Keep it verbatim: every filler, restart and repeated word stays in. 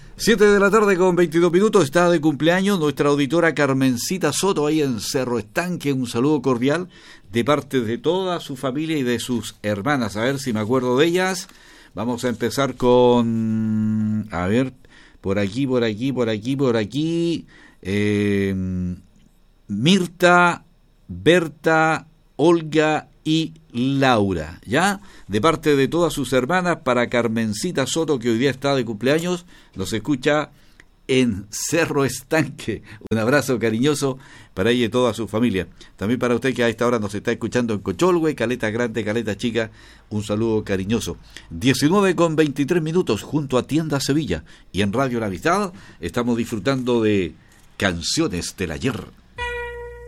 Siete de la tarde con veintidós minutos, está de cumpleaños nuestra auditora Carmencita Soto ahí en Cerro Estanque. Un saludo cordial de parte de toda su familia y de sus hermanas. A ver si me acuerdo de ellas. Vamos a empezar con... A ver, por aquí, por aquí, por aquí, por aquí. Eh, Mirta, Berta, Olga y Laura, ¿ya? De parte de todas sus hermanas, para Carmencita Soto, que hoy día está de cumpleaños, nos escucha en Cerro Estanque. Un abrazo cariñoso para ella y toda su familia. También para usted que a esta hora nos está escuchando en Cocholhue, Caleta Grande, Caleta Chica, un saludo cariñoso. diecinueve con veintitrés minutos, junto a Tienda Sevilla y en Radio La Amistad, estamos disfrutando de Canciones del Ayer.